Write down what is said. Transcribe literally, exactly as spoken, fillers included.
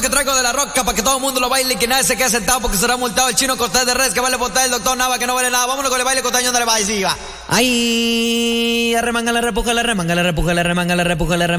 que traigo de la roca para que todo el mundo lo baile y que nadie se quede sentado porque será multado. El chino Cortés de Res que vale botar, el doctor Nava que no vale nada. Vámonos con el baile costeño de la va y va. Ay, arremángale, repújale, arremángale, repújale, arremángale, repújale,